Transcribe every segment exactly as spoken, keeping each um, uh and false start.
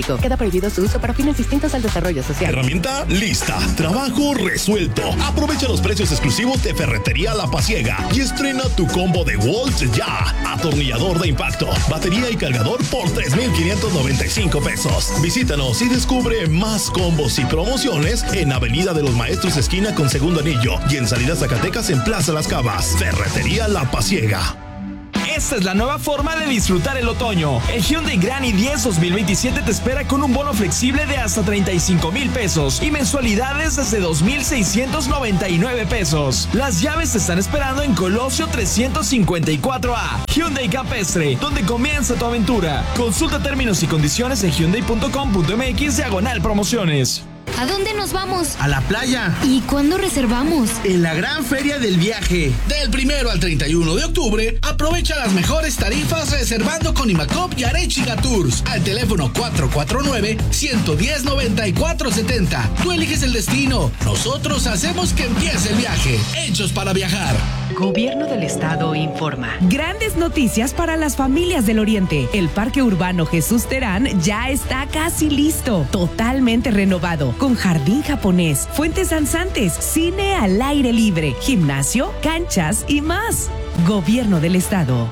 uso. Queda prohibido su uso para fines distintos al desarrollo social. Herramienta lista. Trabajo resuelto. Aprovecha los precios exclusivos de Ferretería La Pasiega y estrena tu combo de Waltz ya. Atornillador de impacto, batería y cargador por tres mil quinientos noventa y cinco pesos. Visítanos y descubre más combos y promociones en Avenida de los Maestros esquina con Segundo Anillo y en Salida Zacatecas en Plaza Las Cabas. Ferretería La Pasiega. Esta es la nueva forma de disfrutar el otoño. El Hyundai Grand i diez dos mil veintisiete te espera con un bono flexible de hasta treinta y cinco mil pesos y mensualidades desde dos mil seiscientos noventa y nueve pesos. Las llaves te están esperando en Colosio trescientos cincuenta y cuatro A. Hyundai Campestre, donde comienza tu aventura. Consulta términos y condiciones en hyundai punto com punto m x diagonal promociones. ¿A dónde nos vamos? A la playa. ¿Y cuándo reservamos? En la gran feria del viaje. Del primero al treinta y uno de octubre, aprovecha las mejores tarifas reservando con Imacop y Arechiga Tours. Al teléfono cuatro cuatro nueve, uno uno cero, nueve cuatro siete cero. Tú eliges el destino. Nosotros hacemos que empiece el viaje. Hechos para viajar. Gobierno del Estado informa. Grandes noticias para las familias del Oriente. El Parque Urbano Jesús Terán ya está casi listo. Totalmente renovado. Con jardín japonés, fuentes danzantes, cine al aire libre, gimnasio, canchas y más. Gobierno del Estado.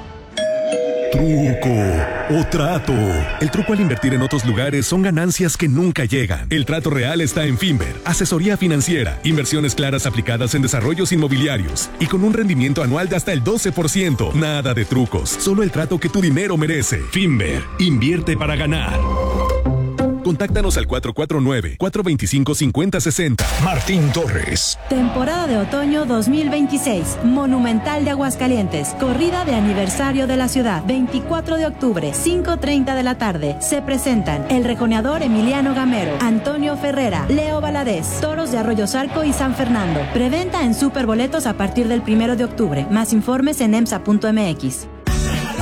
Truco o trato. El truco al invertir en otros lugares son ganancias que nunca llegan. El trato real está en Finver. Asesoría financiera, inversiones claras aplicadas en desarrollos inmobiliarios y con un rendimiento anual de hasta el doce por ciento. Nada de trucos, solo el trato que tu dinero merece. Finver, invierte para ganar. Contáctanos al cuatro cuatro nueve, cuatro dos cinco, cinco cero seis cero. Martín Torres. Temporada de otoño dos mil veintiséis. Monumental de Aguascalientes. Corrida de aniversario de la ciudad. veinticuatro de octubre, cinco treinta de la tarde. Se presentan el rejoneador Emiliano Gamero, Antonio Ferrera, Leo Valadez, Toros de Arroyo Zarco y San Fernando. Preventa en Superboletos a partir del primero de octubre. Más informes en emsa punto m x.